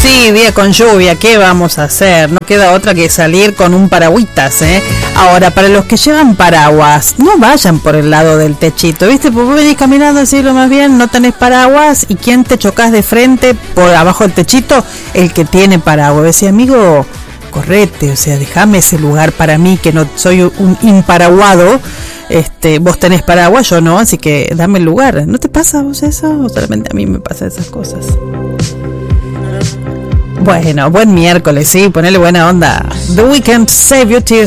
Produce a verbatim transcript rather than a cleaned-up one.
sí, día con lluvia, ¿qué vamos a hacer? No queda otra que salir con un paragüitas, ¿eh? Ahora, para los que llevan paraguas, no vayan por el lado del techito, ¿viste? Porque vos venís caminando así lo más bien, no tenés paraguas, y ¿quién te chocas de frente por abajo del techito? El que tiene paraguas. Decía, amigo, correte, o sea, déjame ese lugar para mí, que no soy un imparaguado. Este, vos tenés paraguas, yo no, así que dame el lugar. ¿No te pasa a vos eso? O solamente a mí me pasa esas cosas. Bueno, buen miércoles, sí, ponele buena onda. The Weeknd, Save Your Tears.